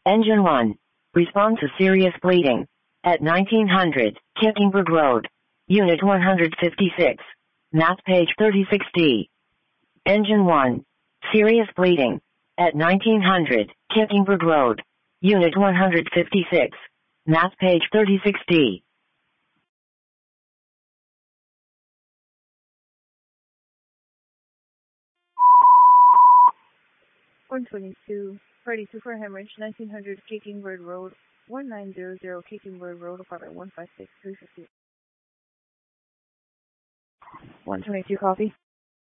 Engine 1. Respond to serious bleeding. At 1900, Kittingberg Road. Unit 156. Map page 36D. Engine 1. Serious bleeding. At 1900, Kittingberg Road. Unit 156. Map page 36D. 122, 32 for hemorrhage, 1900 Kittingberg Road, 1900 Kittingberg Road, apartment 156, 350. 122, copy.